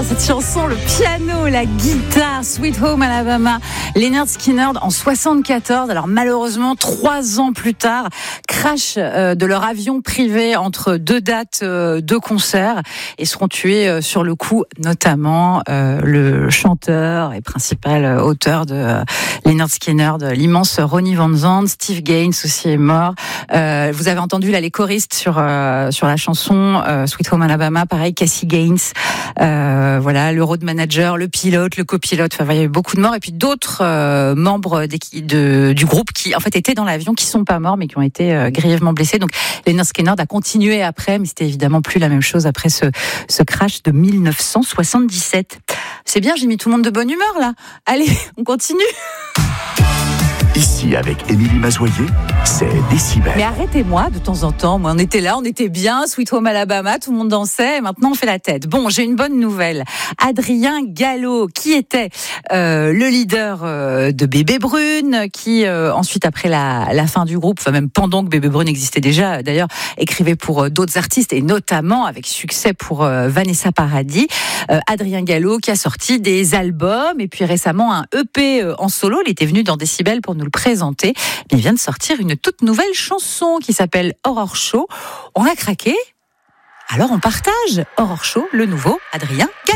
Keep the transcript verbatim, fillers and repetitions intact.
dans cette chanson, le piano, la guitare, Sweet Home Alabama, Lynyrd Skynyrd en soixante-quatorze. Alors malheureusement, trois ans plus tard, crash euh, de leur avion privé entre deux dates euh, de concert et seront tués euh, sur le coup, notamment euh, le chanteur et principal euh, auteur de euh, Lynyrd Skynyrd, l'immense Ronnie Van Zant. Steve Gaines aussi est mort. Euh, vous avez entendu là les choristes sur euh, sur la chanson euh, Sweet Home Alabama, pareil, Cassie Gaines, euh, voilà, le road manager, le pilote, le copilote. Enfin, il y a eu beaucoup de morts et puis d'autres euh, membres de, du groupe qui en fait étaient dans l'avion, qui sont pas morts mais qui ont été euh, grièvement blessés. Donc Lynyrd Skynyrd a continué après, mais c'était évidemment plus la même chose après ce ce crash de mille neuf cent soixante-dix-sept. C'est bien, j'ai mis tout le monde de bonne humeur là. Allez, on continue. Ici, avec Émilie Mazoyer, c'est Décibel. Mais arrêtez-moi de temps en temps. Moi, on était là, on était bien, Sweet Home Alabama, tout le monde dansait, et maintenant on fait la tête. Bon, j'ai une bonne nouvelle. Adrien Gallo, qui était euh, le leader euh, de Bébé Brune, qui euh, ensuite, après la, la fin du groupe, enfin même pendant que Bébé Brune existait déjà, d'ailleurs, écrivait pour euh, d'autres artistes, et notamment avec succès pour euh, Vanessa Paradis. Euh, Adrien Gallo, qui a sorti des albums, et puis récemment un E P euh, en solo. Il était venu dans Décibel pour nous le présenter. Il vient de sortir une toute nouvelle chanson qui s'appelle Horror Show. On a craqué, alors on partage Horror Show, le nouveau Adrien Gallo.